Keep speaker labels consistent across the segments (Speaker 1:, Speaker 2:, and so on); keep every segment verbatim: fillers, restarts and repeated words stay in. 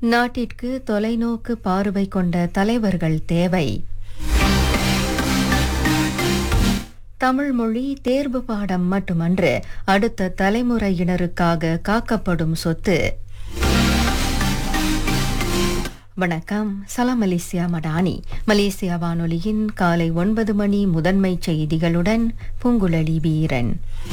Speaker 1: நாட்டிற்கு தொலைநோக்கு பார்வை கொண்ட தலைவர்கள் தேவை. தமிழ் மொழி தேர்வு பாடம் மட்டுமன்று, அடுத்த தலைமுறையினருக்காக காக்கப்படும் சொத்து. வணக்கம். சலாம் மலேசியா மடானி. மலேசியா வானொலியின் காலை ஒன்பது மணி முதன்மை செய்திகளுடன் பூங்குழலி வீரன்.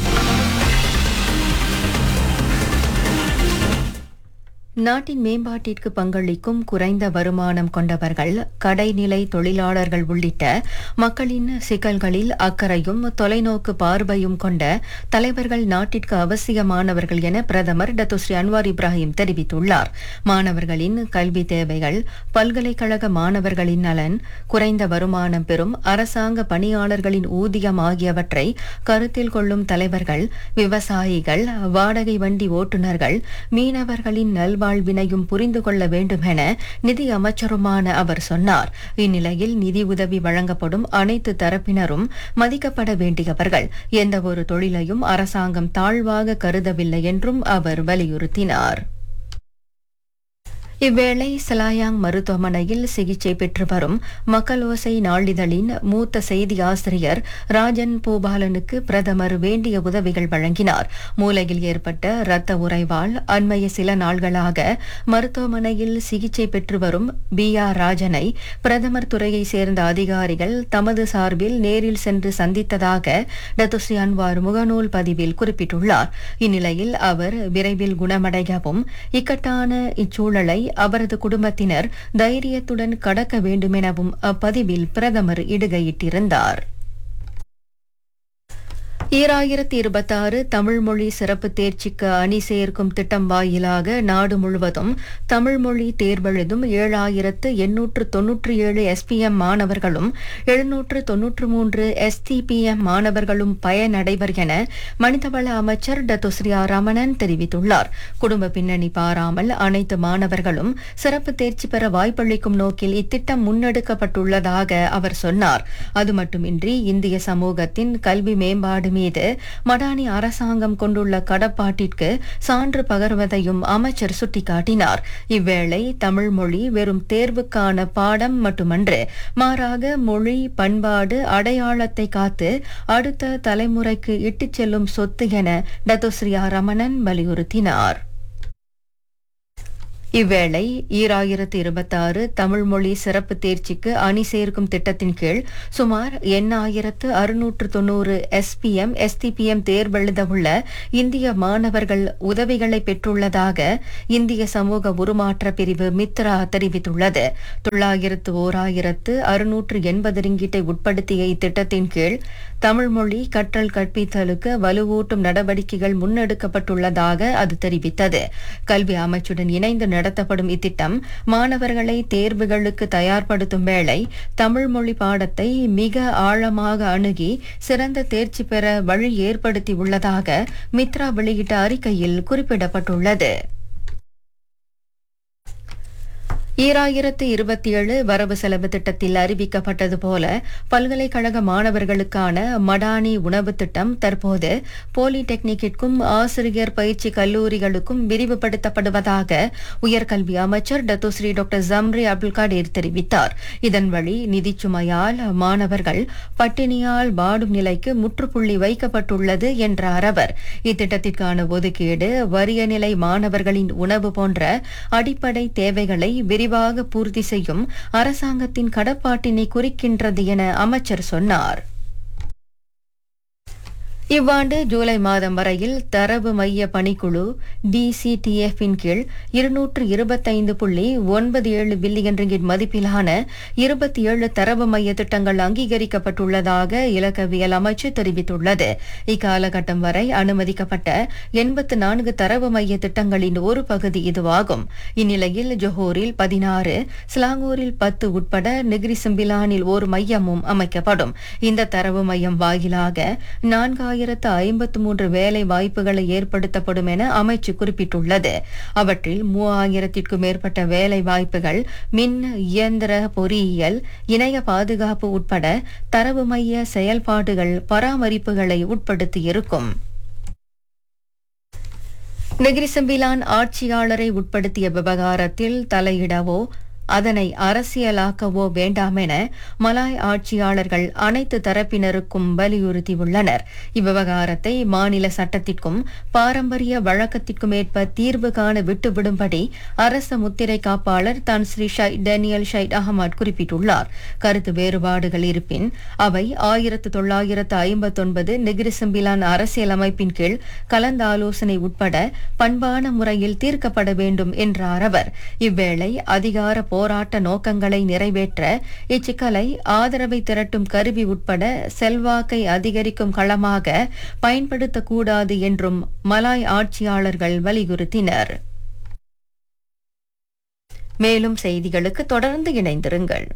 Speaker 1: நாட்டின் மேம்பாட்டிற்கு பங்களிக்கும் குறைந்த வருமானம் கொண்டவர்கள், கடைநிலை தொழிலாளர்கள் உள்ளிட்ட மக்களின் சிக்கல்களில் அக்கறையும் தொலைநோக்கு பார்வையும் கொண்ட தலைவர்கள் நாட்டிற்கு அவசியமானவர்கள் என பிரதமர் டத்துஸ்ரீ அன்வார் இப்ராஹிம் தெரிவித்துள்ளார். மாணவர்களின் கல்வி தேவைகள், பல்கலைக்கழக மாணவர்களின் நலன், குறைந்த வருமானம் பெறும் அரசாங்க பணியாளர்களின் ஊதியம் ஆகியவற்றை கருத்தில் கொள்ளும் தலைவர்கள், விவசாயிகள், வாடகை வண்டி ஓட்டுநர்கள், மீனவர்களின் நல்வா வாழ்வினையும் புரிந்து கொள்ள வேண்டும் என நிதி அமைச்சருமான அவர் சொன்னார். இந்நிலையில் நிதி உதவி வழங்கப்படும் அனைத்து தரப்பினரும் மதிக்கப்பட வேண்டியவர்கள். எந்தவொரு தொழிலையும் அரசாங்கம் தாழ்வாக கருதவில்லை என்றும் அவர் வலியுறுத்தினார். இவ்வேளை சலாயாங் மருத்துவமனையில் சிகிச்சை பெற்று வரும் மக்களோசை நாளிதழின் மூத்த செய்தி ஆசிரியர் ராஜன் பூபாலனுக்கு பிரதமர் வேண்டிய உதவிகள் வழங்கினார். மூளையில் ஏற்பட்ட இரத்த உறைவால் அண்மைய சில நாள்களாக மருத்துவமனையில் சிகிச்சை பெற்று வரும் பி ஆர் ராஜனை பிரதமர் துறையை சேர்ந்த அதிகாரிகள் தமது சார்பில் நேரில் சென்று சந்தித்ததாக டத்துஸ்ரீ அன்வார் முகநூல் பதிவில் குறிப்பிட்டுள்ளார். இந்நிலையில் அவர் விரைவில் குணமடையவும் இக்கட்டான இச்சூழலை அவரது குடும்பத்தினர் தைரியத்துடன் கடக்க வேண்டுமெனவும் அப்பதிவில் பிரதமர் இடுகையிட்டிருந்தார். ஈராயிரத்தி இருபத்தாறு தமிழ் மொழி சிறப்பு தேர்ச்சிக்கு அணி சேர்க்கும் திட்டம் வாயிலாக நாடு முழுவதும் தமிழ் மொழி தேர்வெழுதும் ஏழாயிரத்து எண்ணூற்று தொன்னூற்றி ஏழு எஸ்பிஎம் மாணவர்களும் எழுநூற்று தொன்னூற்று மூன்று எஸ்டிபிஎம் மாணவர்களும் பயனடைவர் என மனிதவள அமைச்சர் டத்துஸ்ரீ ரமணன் தெரிவித்துள்ளார். குடும்ப பின்னணி பாராமல் அனைத்து மாணவர்களும் சிறப்பு தேர்ச்சி பெற வாய்ப்பளிக்கும் நோக்கில் இத்திட்டம் முன்னெடுக்கப்பட்டுள்ளதாக அவர் சொன்னார். அது மட்டுமின்றி இந்திய சமூகத்தின் கல்வி மேம்பாடு மீது மடானி அரசாங்கம் கொண்டுள்ள கடப்பாட்டிற்கு சான்று பகர்வதையும் அமைச்சர் சுட்டிக்காட்டினார். இவ்வேளை தமிழ் மொழி வெறும் தேர்வுக்கான பாடம் மட்டுமன்று, மாறாக மொழி, பண்பாடு, அடையாளத்தை காத்து அடுத்த தலைமுறைக்கு இட்டுச் செல்லும் சொத்து என டத்துஸ்ரீ ரமணன் வலியுறுத்தினார். இவ்வேளை ஈராயிரத்து இருபத்தாறு தமிழ் மொழி சிறப்பு தேர்ச்சிக்கு அணி சேர்க்கும் திட்டத்தின் கீழ் சுமார் எண்ணாயிரத்து அறுநூற்று தொன்னூறு எஸ்பிஎம் எஸ்டிபிஎம் தேர்வெழுதவுள்ள இந்திய மாணவர்கள் உதவிகளை பெற்றுள்ளதாக இந்திய சமூக உருமாற்ற பிரிவு மித்ரா தெரிவித்துள்ளது. தொள்ளாயிரத்து ஓராயிரத்து அறுநூற்று எண்பது ரிங்கிட்டை உட்படுத்திய இத்திட்டத்தின் கீழ் தமிழ் மொழி கற்றல் கற்பித்தலுக்கு வலுவூட்டும் நடவடிக்கைகள் முன்னெடுக்கப்பட்டுள்ளதாக அது தெரிவித்தது. கல்வி அமைச்சுடன் இணைந்து நடத்தப்படும் இத்திட்டம் மாணவர்களை தேர்வுகளுக்கு தயார்படுத்தும் வேளை தமிழ் மொழி பாடத்தை மிக ஆழமாக அணுகி சிறந்த தேர்ச்சி பெற வழி ஏற்படுத்தியுள்ளதாக மித்ரா வெளியிட்ட அறிக்கையில் குறிப்பிடப்பட்டுள்ளது. ஈராயிரத்து இருபத்தி ஏழு வரவு செலவு திட்டத்தில் அறிவிக்கப்பட்டது போல பல்கலைக்கழக மாணவர்களுக்கான மடானி உணவு திட்டம் தற்போது பாலிடெக்னிக்கிற்கும் ஆசிரியர் பயிற்சி கல்லூரிகளுக்கும் விரிவுபடுத்தப்படுவதாக உயர்கல்வி அமைச்சர் டத்துஸ்ரீ டாக்டர் ஜம்ரி அப்துல் காடீர் தெரிவித்தார். இதன் வழி நிதிச்சுமையால் மாணவர்கள் பட்டினியால் வாடும் நிலைக்கு முற்றுப்புள்ளி வைக்கப்பட்டுள்ளது என்றார் அவர். இத்திட்டத்திற்கான ஒதுக்கீடு வறிய நிலை மாணவர்களின் உணவு போன்ற அடிப்படை தேவைகளை விரிவாக பூர்த்தி செய்யும் அரசாங்கத்தின் கடப்பாட்டினை குறிக்கின்றது என அமைச்சர் சொன்னார். இவ்வாண்டு ஜூலை மாதம் வரையில் தரவு மைய பணிக்குழு டிசிடிஎஃப் இன் கீழ் இருநூற்று இருபத்தைந்து புள்ளி ஒன்பது ஏழு பில்லியன் ரிங்கிட் மதிப்பிலான இருபத்தி ஏழு தரவு மைய திட்டங்கள் அங்கீகரிக்கப்பட்டுள்ளதாக இலக்கவியல் அமைச்சு தெரிவித்துள்ளது. இக்காலகட்டம் வரை அனுமதிக்கப்பட்ட எண்பத்து நான்கு தரவு மைய திட்டங்களின் ஒரு பகுதி இதுவாகும். இந்நிலையில் ஜொஹோரில் பதினாறு, ஸ்லாங்கூரில் பத்து உட்பட நெகிரி சிம்பிலானில் ஒரு மையமும் அமைக்கப்படும். இந்த தரவு மையம் வாயிலாக நான்காயிரத்து ஐம்பத்து மூன்று வேலை வாய்ப்புகளை ஏற்படுத்தப்படும் என அமைச்சு குறிப்பிட்டுள்ளது. அவற்றில் மூவாயிரத்திற்கும் மேற்பட்ட வேலை வாய்ப்புகள் மின் இயந்திர பொறியியல், இணைய பாதுகாப்பு உட்பட தரவு மைய செயல்பாடுகள் பராமரிப்புகளை உட்படுத்தியிருக்கும். நெகிரி செம்பிலான் ஆட்சியாளரை உட்படுத்திய விவகாரத்தில் தலையிடவோ அதனை அரசியலாக்கவோ வேண்டாம் என மலாய் ஆட்சியாளர்கள் அனைத்து தரப்பினருக்கும் வலியுறுத்தியுள்ளனர். இவ்விவகாரத்தை மாநில சட்டத்திற்கும் பாரம்பரிய வழக்கத்திற்கும் ஏற்ப தீர்வு காண விட்டுவிடும்படி அரச முத்திரை காப்பாளர் தான் ஸ்ரீ ஷைட் டேனியல் ஷைட் அகமது குறிப்பிட்டுள்ளார். கருத்து வேறுபாடுகள் இருப்பின் அவை ஆயிரத்து தொள்ளாயிரத்து ஐம்பத்தொன்பது நெகிரி செம்பிலான் அரசியலமைப்பின் கீழ் கலந்தாலோசனை உட்பட பண்பான முறையில் தீர்க்கப்பட வேண்டும் என்றார் அவர். இவ்வேளை அதிகார போராட்ட நோக்கங்களை நிறைவேற்ற இச்சிக்கலை ஆதரவை திரட்டும் கருவி உட்பட செல்வாக்கை அதிகரிக்கும் களமாக பயன்படுத்தக்கூடாது என்றும் மலாய் ஆட்சியாளர்கள் வலியுறுத்தினர். மேலும் செய்திகளுக்கு தொடர்ந்து இணைந்திருங்கள்.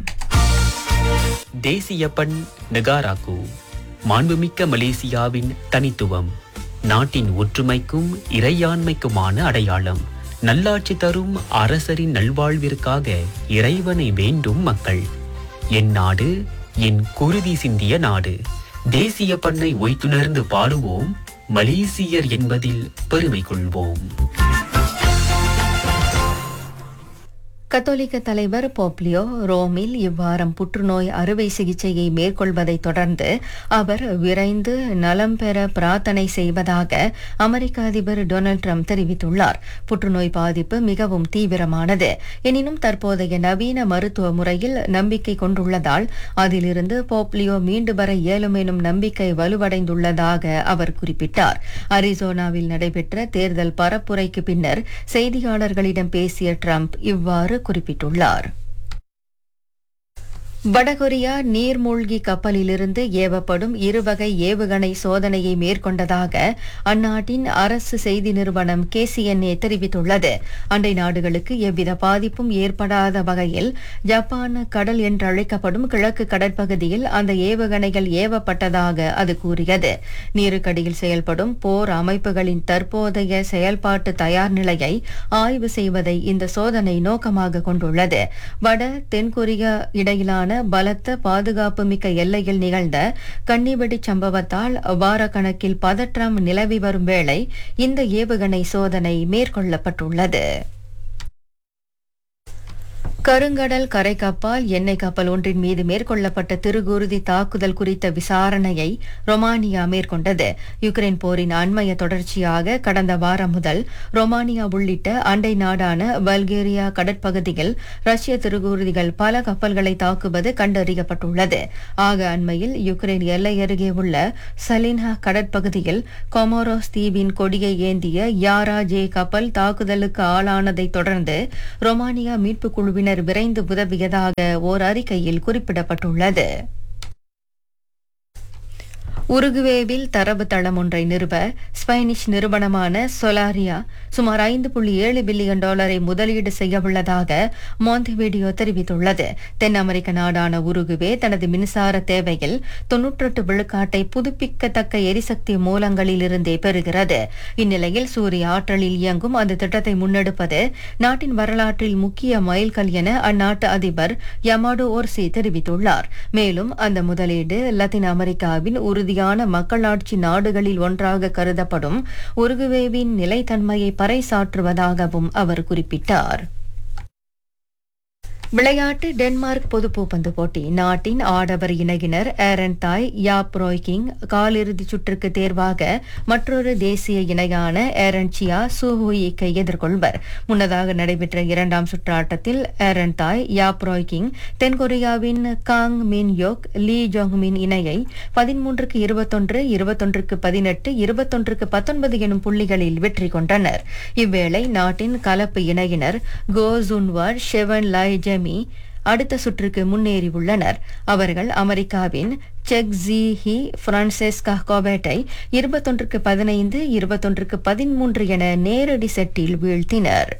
Speaker 2: தேசிய பண் நெகாராக்கு மாண்புமிக்க மலேசியாவின் தனித்துவம், நாட்டின் ஒற்றுமைக்கும் இறையாண்மைக்குமான அடையாளம். நல்லாட்சி தரும் அரசரின் நல்வாழ்விற்காக இறைவனை வேண்டும் மக்கள். என் நாடு என் குருதி சிந்திய நாடு. தேசிய பண்ணை ஒய்த்துணர்ந்து பாடுவோம், மலேசியர் என்பதில் பெருமை கொள்வோம்.
Speaker 1: கத்தோலிக்க தலைவர் போப்லியோ ரோமில் இவ்வாரம் புற்றுநோய் அறுவை சிகிச்சையை மேற்கொள்வதை தொடர்ந்து அவர் விரைந்து நலம் பெற பிரார்த்தனை செய்வதாக அமெரிக்க அதிபர் டொனால்ட் ட்ரம்ப் தெரிவித்துள்ளார். புற்றுநோய் பாதிப்பு மிகவும் தீவிரமானது. எனினும் தற்போதைய நவீன மருத்துவ முறையில் நம்பிக்கை கொண்டுள்ளதால் அதிலிருந்து போப்லியோ மீண்டு வர இயலும் எனும் நம்பிக்கை வலுவடைந்துள்ளதாக அவர் குறிப்பிட்டார். அரிசோனாவில் நடைபெற்ற தேர்தல் பரப்புரைக்கு பின்னர் செய்தியாளர்களிடம் பேசிய ட்ரம்ப் இவ்வாறு குறிப்பிட்டுள்ளார். வடகொரியா நீர்மூழ்கி கப்பலிலிருந்து ஏவப்படும் இருவகை ஏவுகணை சோதனையை மேற்கொண்டதாக அந்நாட்டின் அரசு செய்தி நிறுவனம் கேசிஎன்ஏ தெரிவித்துள்ளது. அண்டை நாடுகளுக்கு எவ்வித பாதிப்பும் ஏற்படாத வகையில் ஜப்பான் கடல் என்றழைக்கப்படும் கிழக்கு கடற்பகுதியில் அந்த ஏவுகணைகள் ஏவப்பட்டதாக அது கூறியது. நீருக்கடியில் செயல்படும் போர் அமைப்புகளின் தற்போதைய செயல்பாட்டு தயார் நிலையை ஆய்வு செய்வதை இந்த சோதனை நோக்கமாக கொண்டுள்ளது. வட தென்கொரியா இடையிலான பலத்த பாதுகாப்பு மிக்க எல்லையில் நிகழ்ந்த கன்னிவெடி சம்பவத்தால் வாரக்கணக்கில் பதற்றம் நிலவி வரும் வேளை இந்த ஏவுகணை சோதனை மேற்கொள்ளப்பட்டுள்ளது. கருங்கடல் கரை கப்பால் எண்ணெய் கப்பல் ஒன்றின் மீது மேற்கொள்ளப்பட்ட திருகுருதி தாக்குதல் குறித்த விசாரணையை ரொமானியா மேற்கொண்டது. யுக்ரைன் போரின் அண்மைய தொடர்ச்சியாக கடந்த வாரம் முதல் ரொமானியா உள்ளிட்ட அண்டை நாடான பல்கேரியா கடற்பகுதியில் ரஷ்ய திருகுருதிகள் பல கப்பல்களை தாக்குவது கண்டறியப்பட்டுள்ளது. ஆக அண்மையில் யுக்ரைன் எல்லை அருகே உள்ள சலின்ஹா கடற்பகுதியில் கொமோரோஸ் தீவின் கொடியை ஏந்திய யாரா ஜே கப்பல் தாக்குதலுக்கு ஆளானதை தொடர்ந்து ரொமானியா மீட்புக் குழுவினர் விரைந்து உதவியதாக ஓர் அறிக்கையில் குறிப்பிடப்பட்டுள்ளது. உருகுவேவில் தரவு தளம் ஒன்றை நிறுவ ஸ்பெயினிஷ் நிறுவனமான சொலாரியா சுமார் ஐந்து புள்ளி ஏழு பில்லியன் டாலரை முதலீடு செய்யவுள்ளதாக மாண்டிவீடியோ தெரிவித்துள்ளது. தென் அமெரிக்க நாடான உருகுவே தனது மின்சார தேவையில் தொன்னூற்றெட்டு விழுக்காட்டை புதுப்பிக்கத்தக்க எரிசக்தி மூலங்களிலிருந்தே பெறுகிறது. இந்நிலையில் சூரிய ஆற்றலில் இயங்கும் அந்த திட்டத்தை முன்னெடுப்பது நாட்டின் வரலாற்றில் முக்கிய மைல்கல் என அந்நாட்டு அதிபர் யமாடோ ஓர்சி தெரிவித்துள்ளார். மேலும் அந்த முதலீடு லத்தீன் அமெரிக்காவின் உறுதி மக்களாட்சி நாடுகளில் ஒன்றாக கருதப்படும் உருகுவேவின் நிலைத்தன்மையை பறைசாற்றுவதாகவும் அவர் குறிப்பிட்டார். விளையாட்டு டென்மார்க் பொது பூப்பந்து போட்டி நாட்டின் ஆடவர் இணையினர் ஏரன் தாய் யாப் ரோய்கிங் காலிறுதிச் சுற்றுக்கு தேர்வாக மற்றொரு தேசிய இணையான ஏரன் சியா சூஹுயிக்கை எதிர்கொள்வர். முன்னதாக நடைபெற்ற இரண்டாம் சுற்று ஆட்டத்தில் ஏரன் தாய் யாப் ரோய்கிங் தென்கொரியாவின் காங் மின் யோக் லீ ஜோங்மின் இணையை பதிமூன்றுக்கு இருபத்தொன்று இருபத்தொன்றுக்கு பதினெட்டு இருபத்தொன்றுக்கு பத்தொன்பது எனும் புள்ளிகளில் வெற்றி கொண்டனர். இவ்வேளை நாட்டின் கலப்பு இணையினர் கோ ஜுன்வார் ஷெவன் லாய் அடுத்த சுற்றுக்கு முன்னேறியுள்ளனர். அவர்கள் அமெரிக்காவின் செக் ஜி ஹி பிரான்செஸ்கா கோபேட்டை இருபத்தொன்றுக்கு பதினைந்து இருபத்தொன்றுக்கு பதிமூன்று என நேரடி செட்டில் வீழ்த்தினர்.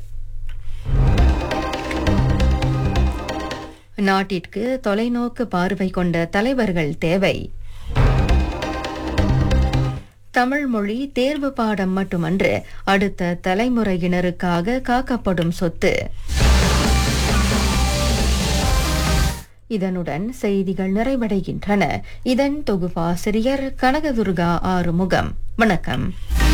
Speaker 1: நாட்டிற்கு தொலைநோக்கு பார்வை கொண்ட தலைவர்கள் தேவை. தமிழ் மொழி தேர்வு பாடம் மட்டுமன்று, அடுத்த தலைமுறையினருக்காக காக்கப்படும் சொத்து. இதனுடன் செய்திகள் நிறைவடைகின்றன. இதன் தொகுப்பாசிரியர் கனகதுர்கா ஆறுமுகம். வணக்கம்.